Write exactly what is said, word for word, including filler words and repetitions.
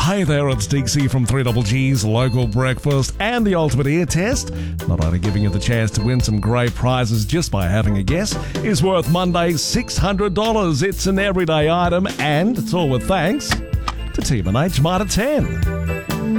Hey there, it's Dixie from three G's Local Breakfast and the Ultimate Ear Test. Not only giving you the chance to win some great prizes just by having a guess, is worth Monday's six hundred dollars. It's an everyday item and it's all with thanks to Team N H Mitre ten.